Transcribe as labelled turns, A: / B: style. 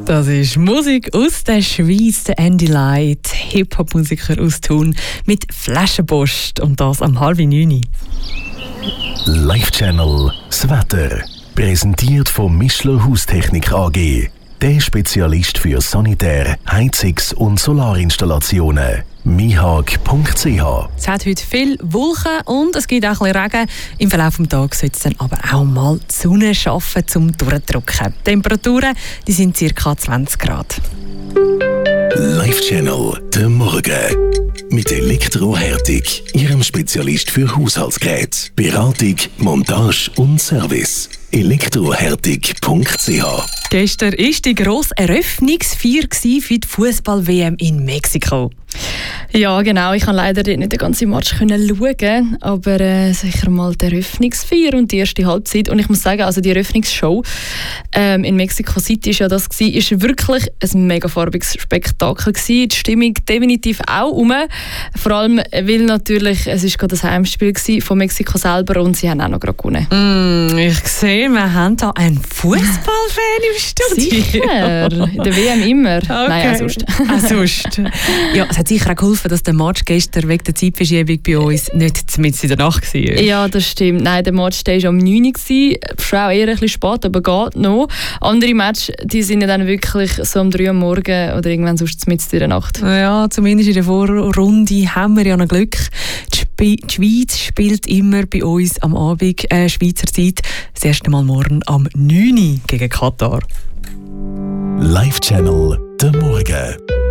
A: Das ist Musik aus der Schweiz, der Andy Light, Hip-Hop-Musiker aus Thun mit Flaschenpost und das am 8:30.
B: Live-Channel das Wetter. Präsentiert von Mischler Haustechnik AG. Der Spezialist für Sanitär-, Heizungs- und Solarinstallationen. mihag.ch.
A: Es hat heute viel Wolken und es gibt auch ein bisschen Regen. Im Verlauf des Tages soll es dann aber auch mal die Sonne schaffen zum Durchdrücken. Die Temperaturen die sind ca. 20 Grad.
B: Live-Channel der Morgen. Mit Elektrohärtig, Ihrem Spezialist für Haushaltsgeräte, Beratung, Montage und Service. Elektrohärtig.ch.
A: Gestern war die grosse Eröffnungsfeier für die Fußball-WM in Mexiko.
C: Ja, genau. Ich konnte leider nicht den ganzen Match schauen, aber sicher mal die Eröffnungsfeier und die erste Halbzeit. Und ich muss sagen, also die Eröffnungsshow in Mexico City ist wirklich ein mega farbiges Spektakel gewesen. Die Stimmung definitiv auch rum. Vor allem, weil natürlich, es ist gerade das Heimspiel von Mexiko selber und sie haben auch noch gerade gewonnen.
A: Ich sehe, wir haben hier einen Fußballfan im Studio.
C: Sicher, in der WM immer.
A: Okay.
C: Nein, auch sonst.
A: Ja, es hat sicher auch geholfen, dass der Match gestern wegen der Zeitverschiebung bei uns nicht mitten in der Nacht war.
C: Ja, das stimmt. Nein, der Match war am 9 Uhr. Schon auch eher ein bisschen spät, aber geht noch. Andere Matches die sind ja dann wirklich so um 3 Uhr morgens oder irgendwann sonst mitten in der Nacht.
A: Ja, zumindest in der Vorrunde haben wir ja noch Glück. Die Schweiz spielt immer bei uns am Abend Schweizer Zeit. Das erste Mal morgen am 9 Uhr gegen Katar.
B: Live-Channel der Morgen.